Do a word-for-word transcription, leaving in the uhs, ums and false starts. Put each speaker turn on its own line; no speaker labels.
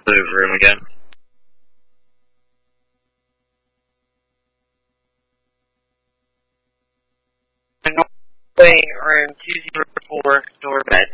the room again. Waiting room two zero four, door bed.